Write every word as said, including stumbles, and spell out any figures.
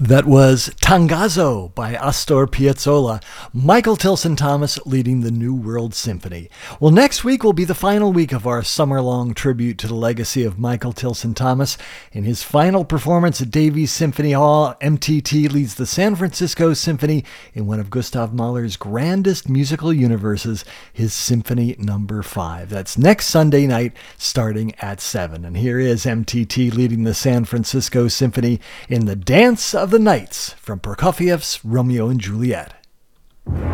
That was Tangazo by Astor Piazzolla. Michael Tilson Thomas leading the New World Symphony. Well, next week will be the final week of our summer-long tribute to the legacy of Michael Tilson Thomas. In his final performance at Davies Symphony Hall, M T T leads the San Francisco Symphony in one of Gustav Mahler's grandest musical universes, his Symphony Number five. That's next Sunday night starting at seven. And here is M T T leading the San Francisco Symphony in the Dance of the Nights from Prokofiev's Romeo and Juliet.